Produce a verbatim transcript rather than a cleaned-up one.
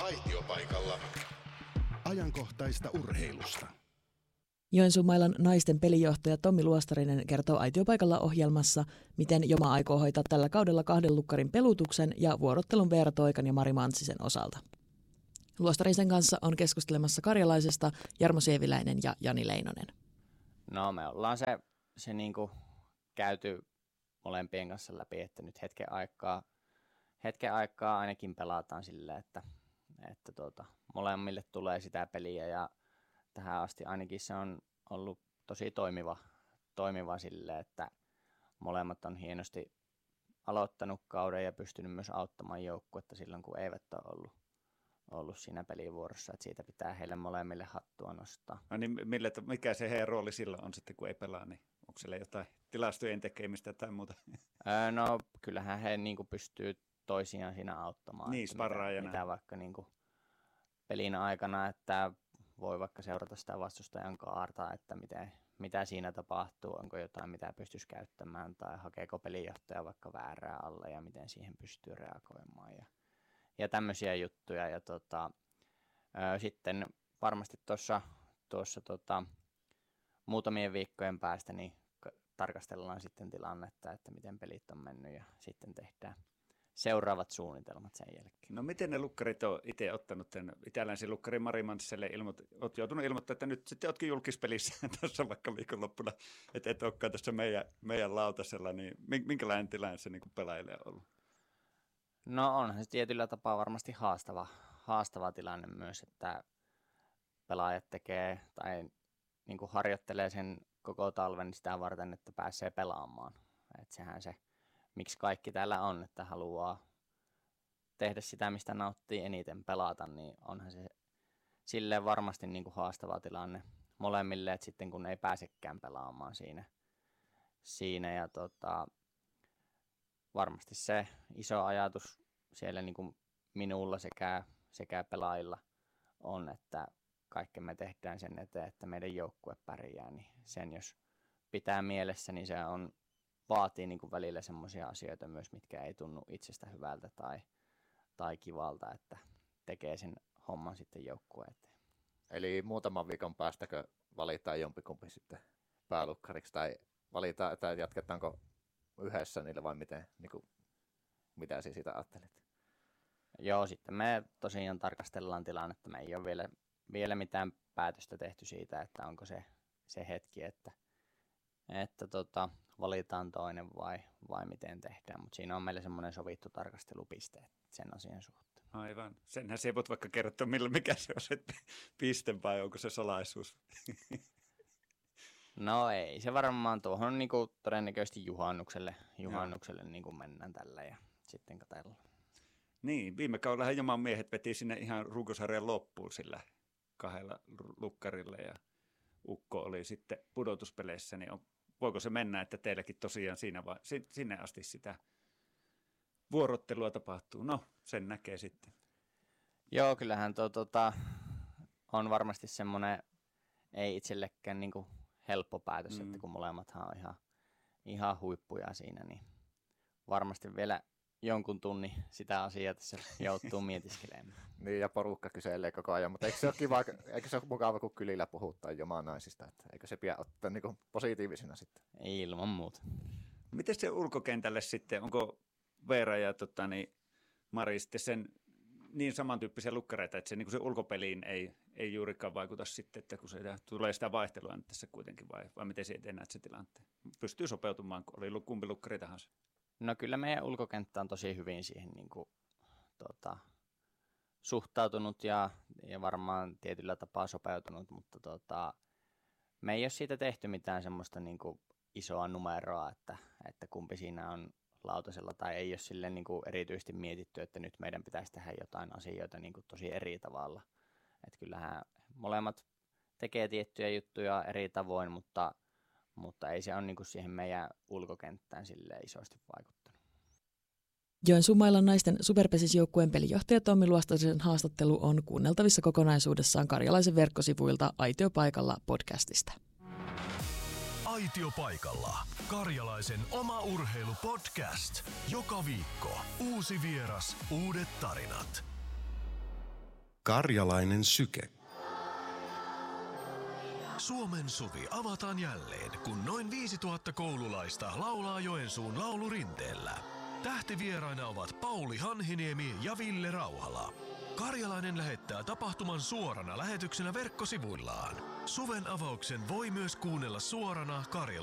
Aitiopaikalla ajankohtaista urheilusta. Joensuumailan naisten pelijohtaja Tommi Luostarinen kertoo Aitiopaikalla ohjelmassa, miten Joma aikoo hoitaa tällä kaudella kahden lukkarin pelutuksen ja vuorottelun Veera Toikan ja Mari Mantsisen osalta. Luostarisen kanssa on keskustelemassa Karjalaisesta Jarmo Sieviläinen ja Jani Leinonen. No me ollaan se, se niinku käyty molempien kanssa läpi, että nyt hetken aikaa, hetken aikaa ainakin pelataan silleen, että, että tuota, molemmille tulee sitä peliä ja tähän asti ainakin se on ollut tosi toimiva, toimiva silleen, että molemmat on hienosti aloittanut kauden ja pystynyt myös auttamaan joukkuetta silloin, kun eivät ole ollut, ollut siinä pelivuorossa, että siitä pitää heille molemmille hattua nostaa. No niin, mille, mikä se heidän rooli silloin on sitten, kun ei pelaa, niin onko siellä jotain tilastojen tekemistä tai muuta? Öö, no kyllähän he niin kuin pystyy toisiaan siinä auttamaan. Niin, sparraajana. Mitä, mitä vaikka niin kuin pelin aikana, että voi vaikka seurata sitä vastustajan kaarta, että miten, mitä siinä tapahtuu, onko jotain, mitä pystyisi käyttämään, tai hakeeko pelijohtaja vaikka väärää alle ja miten siihen pystyy reagoimaan. Ja, ja tämmöisiä juttuja. Ja tota, ö, sitten varmasti tuossa, tuossa tota, muutamien viikkojen päästä niin tarkastellaan sitten tilannetta, että miten pelit on mennyt ja sitten tehdään seuraavat suunnitelmat sen jälkeen. No miten ne lukkarit on itse ottanut tämän itälänsin lukkari Mari Mantsiselle, ilmo- olet joutunut ilmoittamaan, että nyt sitten oletkin julkispelissä tässä vaikka viikonloppuna, että et olekaan tässä meidän, meidän lautasella, niin minkälainen tilanne se niin kuin pelaajille on ollut? No onhan se tietyllä tapaa varmasti haastava, haastava tilanne myös, että pelaajat tekee tai niin kuin harjoittelee sen koko talven sitä varten, että pääsee pelaamaan. Et sehän se, miksi kaikki täällä on, että haluaa tehdä sitä, mistä nauttii eniten pelata, niin onhan se silleen varmasti niin kuin haastava tilanne molemmille, että sitten kun ei pääsekään pelaamaan siinä. siinä ja tota, varmasti se iso ajatus siellä niin kuin minulla sekä, sekä pelaajilla on, että kaikki me tehdään sen eteen, että meidän joukkue pärjää, niin sen jos pitää mielessä, niin se on, vaatii niin kuin välillä semmoisia asioita myös, mitkä ei tunnu itsestä hyvältä tai, tai kivalta, että tekee sen homman sitten joukkueen eteen. Eli muutaman viikon päästäkö valitaan jompikumpi sitten päälukkariksi tai valitaan, että jatketaanko yhdessä niille vai miten, niin kuin, mitä sinä siitä ajattelit? Joo, sitten me tosiaan tarkastellaan tilannetta. Me ei ole vielä, vielä mitään päätöstä tehty siitä, että onko se, se hetki, että, että tota, valitaan toinen vai, vai miten tehdään. Mutta siinä on meille semmoinen sovittu tarkastelupiste sen asian suhteen. Aivan. Senhän se ei voit vaikka kertoa, mikä se on se piste vai onko se salaisuus? No ei, se varmaan tuohon niin kuin todennäköisesti juhannukselle, juhannukselle niin kuin mennään tällä ja sitten katsellaan. Niin, viime kaudellahan Joman miehet veti sinne ihan runkosarjan loppuun sillä kahdella lukkarilla ja Ukko oli sitten pudotuspeleissä, niin on, voiko se mennä, että teilläkin tosiaan siinä vai, sinne asti sitä vuorottelua tapahtuu? No, sen näkee sitten. Joo, kyllähän tuo tota, on varmasti semmoinen ei itsellekään niin kuin helppo päätös, mm. että kun molemmathan on ihan, ihan huippuja siinä, niin varmasti vielä jonkun tunnin sitä asiaa tässä joutuu mietiskelemään. Niin, ja porukka kyselee koko ajan, mutta eikö se ole kiva, eikö se ole mukava, kun kylillä puhuttaa Joman naisista, että eikö se pidä ottaa niin kuin positiivisena sitten? Ilman muuta. Miten se ulkokentälle sitten, onko Veera ja tota, niin Mari sitten sen niin samantyyppisiä lukkareita, että se, niin se ulkopeliin ei, ei juurikaan vaikuta sitten, että kun se tulee sitä vaihtelua nyt tässä kuitenkin, vai, vai miten se etenee se tilanteen? Pystyy sopeutumaan, kun oli kumpi lukkari tahansa? No kyllä meidän ulkokenttä on tosi hyvin siihen niin kuin, tota, suhtautunut ja, ja varmaan tietyllä tapaa sopeutunut, mutta tota, me ei ole siitä tehty mitään semmoista niin kuin isoa numeroa, että, että kumpi siinä on lautasella tai ei ole silleen niin kuin erityisesti mietitty, että nyt meidän pitäisi tehdä jotain asioita niin kuin tosi eri tavalla. Että kyllähän molemmat tekee tiettyjä juttuja eri tavoin, mutta, mutta ei se ole niin kuin siihen meidän ulkokenttään silleen isosti vaikuttanut. Joensuumailan naisten superpesisjoukkueen pelijohtaja Tommi Luostarisen haastattelu on kuunneltavissa kokonaisuudessaan Karjalaisen verkkosivuilta Aitiopaikalla podcastista. Aitiopaikalla. Karjalaisen oma urheilupodcast. Joka viikko uusi vieras, uudet tarinat. Karjalainen syke. Suomen suvi avataan jälleen, kun noin viisituhatta koululaista laulaa Joensuun laulurinteellä. Tähtivieraina ovat Pauli Hanhiniemi ja Ville Rauhala. Karjalainen lähettää tapahtuman suorana lähetyksenä verkkosivuillaan. Suven avauksen voi myös kuunnella suorana Karjalaisen